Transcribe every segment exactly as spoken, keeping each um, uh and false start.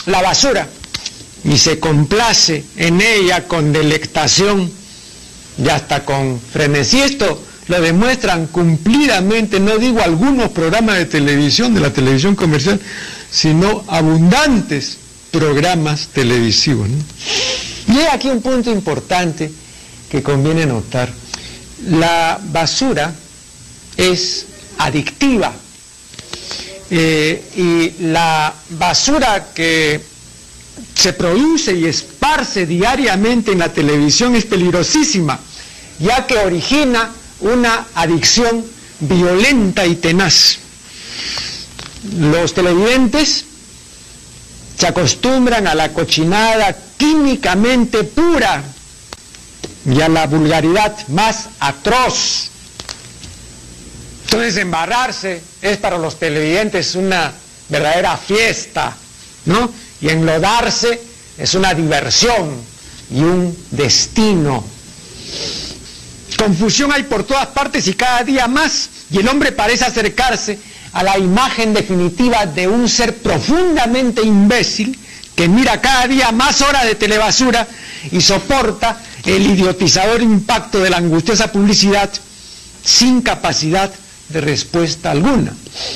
la basura y se complace en ella con delectación y hasta con frenesí. Esto lo demuestran cumplidamente, no digo algunos programas de televisión, de la televisión comercial, sino abundantes programas televisivos, ¿no? Y hay aquí un punto importante que conviene notar. La basura es adictiva, eh, y la basura que se produce y esparce diariamente en la televisión es peligrosísima, ya que origina una adicción violenta y tenaz. Los televidentes se acostumbran a la cochinada químicamente pura y a la vulgaridad más atroz. Entonces, embarrarse es para los televidentes una verdadera fiesta, ¿no? Y enlodarse es una diversión y un destino. Confusión hay por todas partes y cada día más, y el hombre parece acercarse a la imagen definitiva de un ser profundamente imbécil que mira cada día más horas de telebasura y soporta el idiotizador impacto de la angustiosa publicidad sin capacidad de respuesta alguna.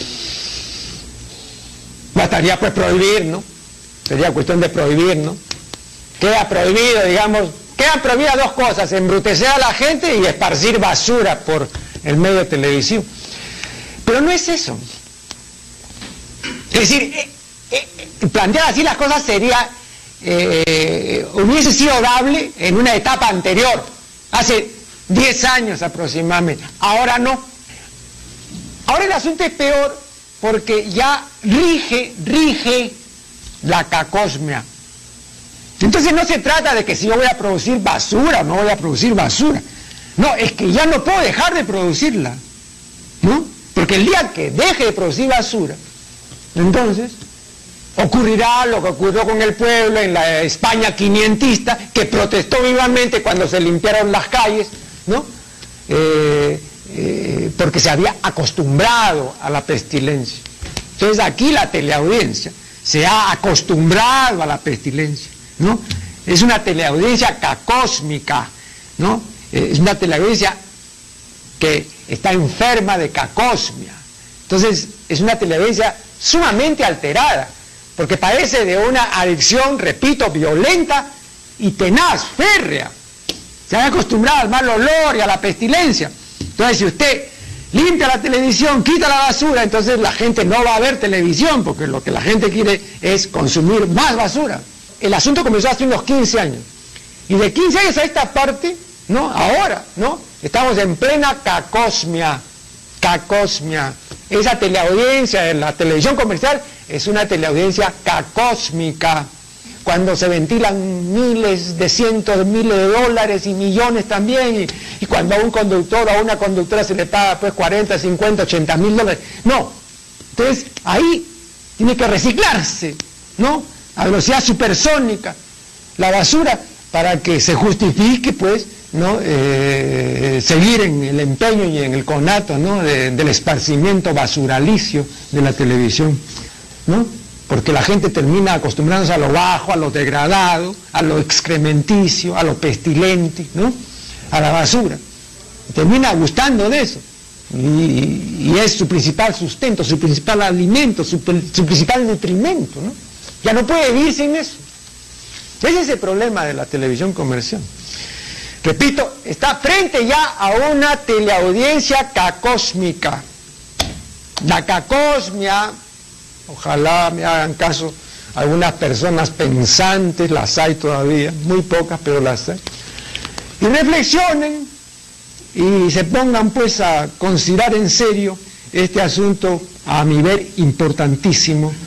Bastaría pues prohibir, ¿no? Sería cuestión de prohibir, ¿no? Queda prohibido, digamos, quedan prohibidas dos cosas: embrutecer a la gente y esparcir basura por el medio televisivo. Pero no es eso. Es decir, eh, eh, plantear así las cosas sería, eh, hubiese sido dable en una etapa anterior, hace diez años aproximadamente. Ahora no. Ahora el asunto es peor porque ya rige, rige la cacosmia. Entonces no se trata de que si yo voy a producir basura o no voy a producir basura. No, es que ya no puedo dejar de producirla, ¿no? Porque el día que deje de producir basura, entonces ocurrirá lo que ocurrió con el pueblo en la España quinientista, que protestó vivamente cuando se limpiaron las calles, ¿no? Eh, eh, porque se había acostumbrado a la pestilencia. Entonces aquí la teleaudiencia se ha acostumbrado a la pestilencia, ¿no? Es una teleaudiencia cacósmica, ¿no? Es una teleaudiencia que está enferma de cacosmia. Entonces es una teleaudiencia sumamente alterada, porque padece de una adicción, repito, violenta y tenaz, férrea. Se han acostumbrado al mal olor y a la pestilencia. Entonces, si usted limpia la televisión, quita la basura, entonces la gente no va a ver televisión, porque lo que la gente quiere es consumir más basura. El asunto comenzó hace unos quince años. Y de quince años a esta parte, ¿no? Ahora, ¿no? Estamos en plena cacosmia. Cacosmia. Esa teleaudiencia de la televisión comercial es una teleaudiencia cacósmica. Cuando se ventilan miles de cientos de miles de dólares y millones también, y, y cuando a un conductor o a una conductora se le paga pues cuarenta, cincuenta, ochenta mil dólares. No. Entonces ahí tiene que reciclarse, ¿no? A velocidad supersónica la basura para que se justifique pues, ¿no? Eh, seguir en el empeño y en el conato, ¿no? de, del esparcimiento basuralicio de la televisión, ¿no? Porque la gente termina acostumbrándose a lo bajo, a lo degradado, a lo excrementicio, a lo pestilente, ¿no? A la basura. Termina gustando de eso. Y, y es su principal sustento, su principal alimento, su, su principal nutrimento, ¿no? Ya no puede vivir sin eso. Ese es el problema de la televisión comercial. Repito, está frente ya a una teleaudiencia cacósmica. La cacosmia, ojalá me hagan caso algunas personas pensantes, las hay todavía, muy pocas, pero las hay, y reflexionen y se pongan pues a considerar en serio este asunto, a mi ver, importantísimo,